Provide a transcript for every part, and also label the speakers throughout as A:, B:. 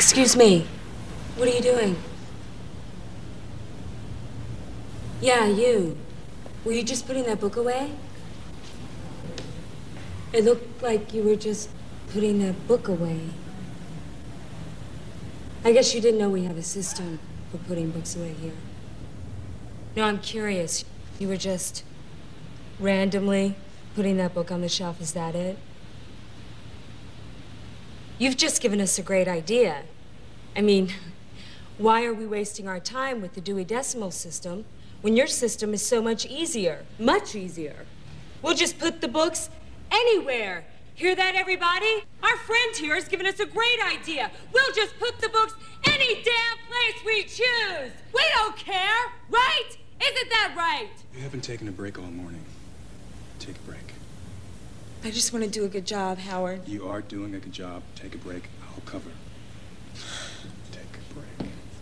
A: Excuse me. What are you doing? Yeah, you. Were you just putting that book away? It looked like you were just putting that book away. I guess you didn't know we have a system for putting books away here. No, I'm curious. You were just randomly putting that book on the shelf, is that it? You've just given us a great idea. I mean, why are we wasting our time with the Dewey Decimal System when your system is so much easier? Much easier. We'll just put the books anywhere. Hear that, everybody? Our friend here has given us a great idea. We'll just put the books any damn place we choose. We don't care, right? Isn't that right?
B: You haven't taken a break all morning. Take a break.
A: I just want to do a good job, Howard.
B: You are doing a good job. Take a break. I'll cover. Take a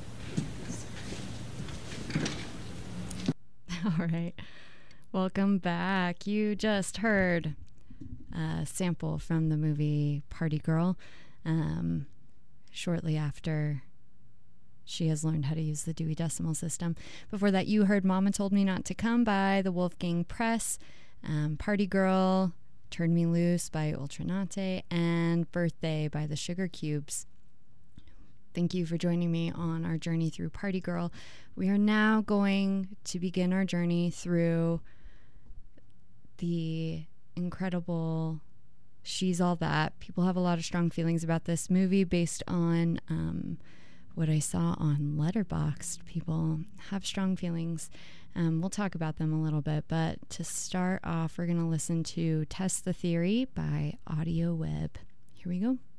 B: break.
C: All right. Welcome back. You just heard a sample from the movie Party Girl, shortly after she has learned how to use the Dewey Decimal System. Before that, you heard Mama Told Me Not to Come by the Wolfgang Press, Party Girl, Turn Me Loose by Ultranate, and Birthday by the Sugar Cubes. Thank you for joining me on our journey through Party Girl. We are now going to begin our journey through the incredible She's All That. People have a lot of strong feelings about this movie based on what I saw on Letterboxd. People have strong feelings. We'll talk about them a little bit, but to start off, we're going to listen to Test the Theory by Audio Web. Here we go.